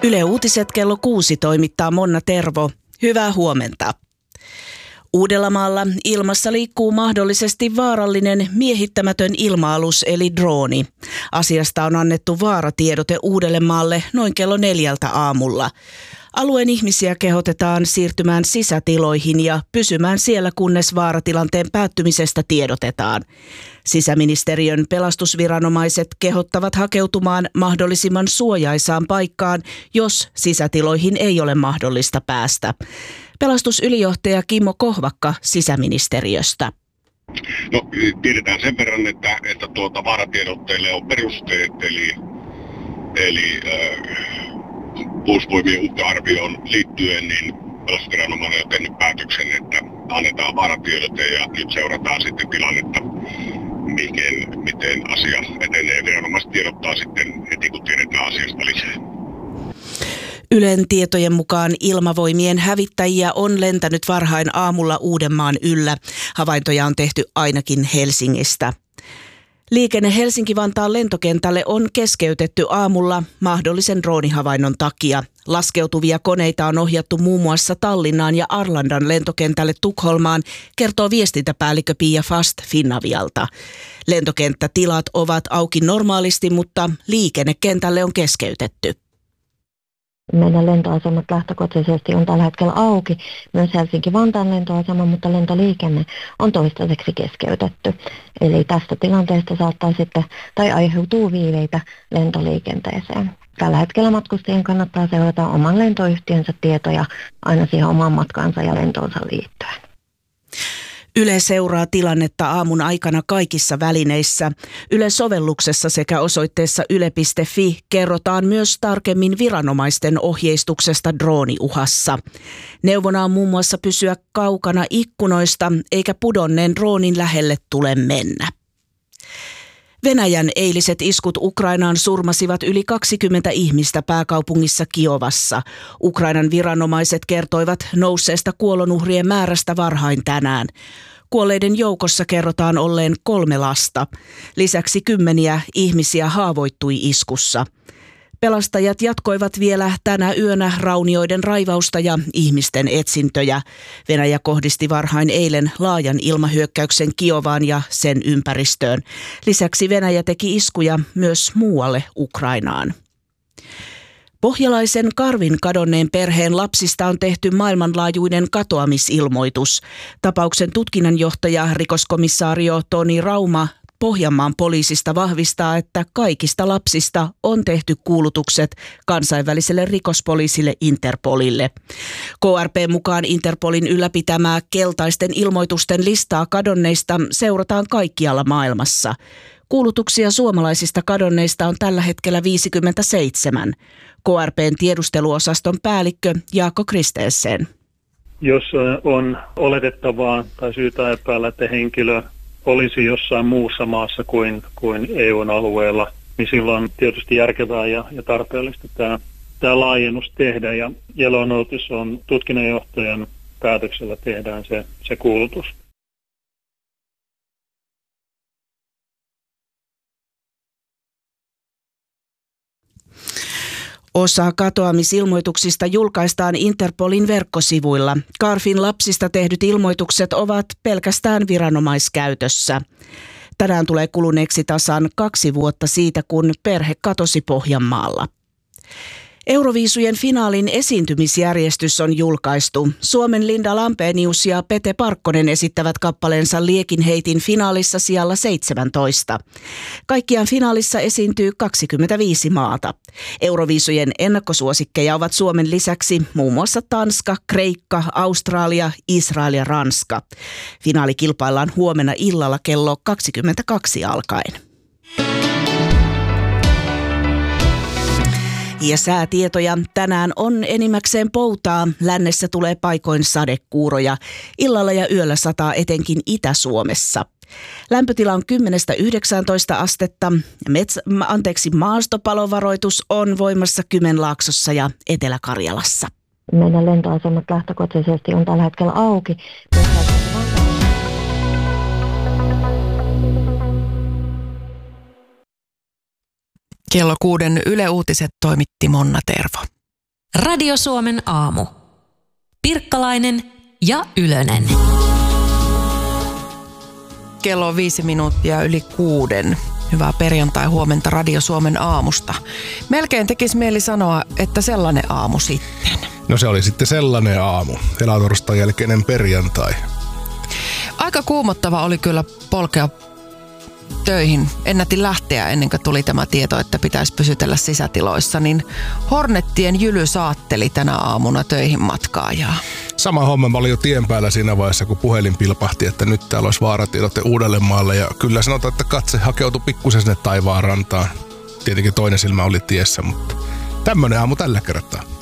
Yle Uutiset kello 6 toimittaa Monna Tervo. Hyvää huomenta. Uudellamaalla ilmassa liikkuu mahdollisesti vaarallinen miehittämätön ilma-alus eli drooni. Asiasta on annettu vaaratiedote Uudellemaalle noin kello 4 aamulla. Alueen ihmisiä kehotetaan siirtymään sisätiloihin ja pysymään siellä, kunnes vaaratilanteen päättymisestä tiedotetaan. Sisäministeriön pelastusviranomaiset kehottavat hakeutumaan mahdollisimman suojaisaan paikkaan, jos sisätiloihin ei ole mahdollista päästä. Pelastusylijohtaja Kimmo Kohvakka sisäministeriöstä. No, tiedetään sen verran, että vaaratiedotteille on perusteet, eli puolustusvoimien uhka-arvioon liittyen, niin pelastusviranomainen on tehnyt päätöksen, että annetaan vaaratiedote ja nyt seurataan sitten tilannetta, miten asia etenee. Viranomaiset tiedottaa sitten heti, kun tiedetään asiasta lisää. Ylen tietojen mukaan Ilmavoimien hävittäjiä on lentänyt varhain aamulla Uudenmaan yllä. Havaintoja on tehty ainakin Helsingistä. Liikenne Helsinki-Vantaan lentokentälle on keskeytetty aamulla mahdollisen droonihavainnon takia. Laskeutuvia koneita on ohjattu muun muassa Tallinnaan ja Arlandan lentokentälle Tukholmaan, kertoo viestintäpäällikkö Pia Fast Finnavialta. Lentokenttätilat ovat auki normaalisti, mutta liikenne kentälle on keskeytetty. Meidän lentoasemat lähtökohtaisesti on tällä hetkellä auki, myös Helsinki-Vantaan lentoasema, mutta lentoliikenne on toistaiseksi keskeytetty. Eli tästä tilanteesta saattaa sitten, tai aiheutuu viiveitä lentoliikenteeseen. Tällä hetkellä matkustajien kannattaa seurata oman lentoyhtiönsä tietoja aina siihen omaan matkaansa ja lentoonsa liittyen. Yle seuraa tilannetta aamun aikana kaikissa välineissä. Yle-sovelluksessa sekä osoitteessa yle.fi kerrotaan myös tarkemmin viranomaisten ohjeistuksesta drooniuhassa. Neuvona on muun muassa pysyä kaukana ikkunoista, eikä pudonneen droonin lähelle tule mennä. Venäjän eiliset iskut Ukrainaan surmasivat yli 20 ihmistä pääkaupungissa Kiovassa. Ukrainan viranomaiset kertoivat nousseesta kuolonuhrien määrästä varhain tänään. Kuolleiden joukossa kerrotaan olleen 3 lasta. Lisäksi 10 ihmisiä haavoittui iskussa. Pelastajat jatkoivat vielä tänä yönä raunioiden raivausta ja ihmisten etsintöjä. Venäjä kohdisti varhain eilen laajan ilmahyökkäyksen Kiovaan ja sen ympäristöön. Lisäksi Venäjä teki iskuja myös muualle Ukrainaan. Pohjalaisen karvin kadonneen perheen lapsista on tehty maailmanlaajuinen katoamisilmoitus. Tapauksen tutkinnanjohtaja rikoskomissaario Toni Rauma Pohjanmaan poliisista vahvistaa, että kaikista lapsista on tehty kuulutukset kansainväliselle rikospoliisille Interpolille. KRP mukaan Interpolin ylläpitämää keltaisten ilmoitusten listaa kadonneista seurataan kaikkialla maailmassa. Kuulutuksia suomalaisista kadonneista on tällä hetkellä 57. KRP:n tiedusteluosaston päällikkö Jaakko Kristensen. Jos on oletettavaa tai syytä epäillä, että henkilö olisi jossain muussa maassa kuin EUn alueella, niin silloin on tietysti järkevää ja tarpeellista tämä laajennus tehdä. Ja Yellow Notice on tutkinnanjohtajan päätöksellä tehdään se kuulutus. Osa katoamisilmoituksista julkaistaan Interpolin verkkosivuilla. Karfin lapsista tehdyt ilmoitukset ovat pelkästään viranomaiskäytössä. Tänään tulee kuluneeksi tasan 2 vuotta siitä, kun perhe katosi Pohjanmaalla. Euroviisujen finaalin esiintymisjärjestys on julkaistu. Suomen Linda Lampenius ja Pete Parkkonen esittävät kappaleensa Liekinheitin finaalissa sijalla 17. Kaikkiaan finaalissa esiintyy 25 maata. Euroviisujen ennakkosuosikkeja ovat Suomen lisäksi muun muassa Tanska, Kreikka, Australia, Israel ja Ranska. Finaali kilpaillaan huomenna illalla kello 22 alkaen. Ja säätietoja. Tänään on enimmäkseen poutaa. Lännessä tulee paikoin sadekuuroja. Illalla ja yöllä sataa etenkin Itä-Suomessa. Lämpötila on 10–19 astetta. Maastopalovaroitus on voimassa Kymenlaaksossa ja Etelä-Karjalassa. Meidän lentoasemat lähtökohtaisesti on tällä hetkellä auki. Kello 6 Yle Uutiset toimitti Monna Tervo. Radio Suomen aamu. Pirkkalainen ja Ylönen. Kello on 5 minuuttia yli 6. Hyvää perjantai-huomenta Radio Suomen aamusta. Melkein tekisi mieli sanoa, että sellainen aamu sitten. No se oli sitten sellainen aamu. Helatorstain jälkeinen perjantai. Aika kuumottava oli kyllä polkea töihin. Ennätin lähteä ennen kuin tuli tämä tieto, että pitäisi pysytellä sisätiloissa, niin Hornettien Jyly saatteli tänä aamuna töihin matkaajaa. Sama homma, mä olin jo tien päällä siinä vaiheessa, kun puhelin pilpahti, että nyt täällä olisi vaaratiedote Uudellemaalle. Ja kyllä sanotaan, että katse hakeutui pikkusen sinne taivaan rantaan. Tietenkin toinen silmä oli tiessä, mutta tämmöinen aamu tällä kertaa.